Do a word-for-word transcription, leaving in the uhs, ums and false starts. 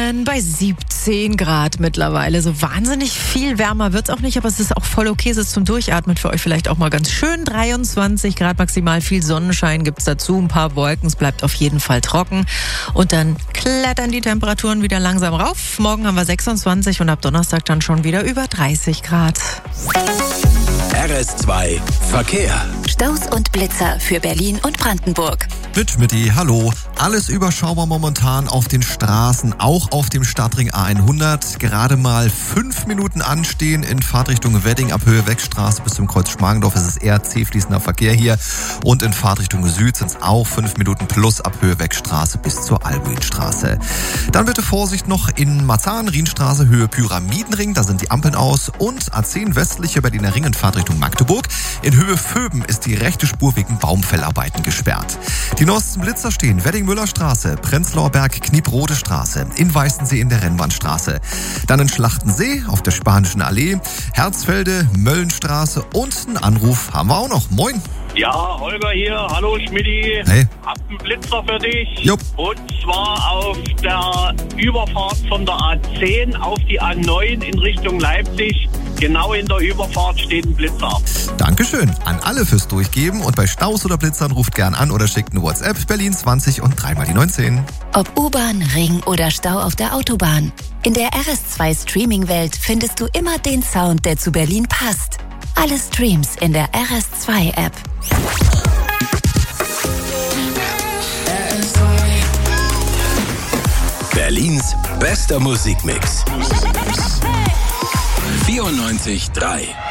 Berlin bei siebzehn Grad mittlerweile. So wahnsinnig viel wärmer wird's auch nicht, aber es ist auch voll okay. Es ist zum Durchatmen für euch vielleicht auch mal ganz schön. dreiundzwanzig Grad maximal, viel Sonnenschein gibt's dazu, ein paar Wolken. Es bleibt auf jeden Fall trocken. Und dann klettern die Temperaturen wieder langsam rauf. Morgen haben wir sechsundzwanzig und ab Donnerstag dann schon wieder über dreißig Grad. R S zwei Verkehr. Staus und Blitzer für Berlin und Brandenburg. Mit Schmidti, hallo. Alles überschaubar momentan auf den Straßen, auch auf dem Stadtring A hundert. Gerade mal fünf Minuten anstehen in Fahrtrichtung Wedding ab Höhe Wegstraße bis zum Kreuz Schmargendorf. Es ist eher zäh-fließender Verkehr hier. Und in Fahrtrichtung Süd sind es auch fünf Minuten plus ab Höhe Wegstraße bis zur Albuinstraße. Dann bitte Vorsicht noch in Marzahn, Rienstraße, Höhe Pyramidenring. Da sind die Ampeln aus. Und A zehn westliche Berliner Ring in Fahrtrichtung Magdeburg. In Höhe Vöben ist die rechte Spur wegen Baumfellarbeiten gesperrt. Die neuesten Blitzer stehen Wedding-Müller-Straße, Prenzlauer Berg, Kniebrode Straße, in Weißensee in der Rennbahnstraße. Dann in Schlachtensee auf der Spanischen Allee, Herzfelde, Möllenstraße und einen Anruf haben wir auch noch. Moin! Ja, Holger hier. Hallo Schmidti. Hey. Hab einen Blitzer für dich. Jupp. Und zwar auf der Überfahrt von der A zehn auf die A neun in Richtung Leipzig. Genau in der Überfahrt steht ein Blitzer. Dankeschön an alle fürs Durchgeben und bei Staus oder Blitzern ruft gern an oder schickt eine WhatsApp Berlin zwanzig und dreimal die neunzehn. Ob U-Bahn, Ring oder Stau auf der Autobahn. In der R S zwei Streaming-Welt findest du immer den Sound, der zu Berlin passt. Alle Streams in der R S zwei App. Berlins bester Musikmix. vierundneunzig Komma drei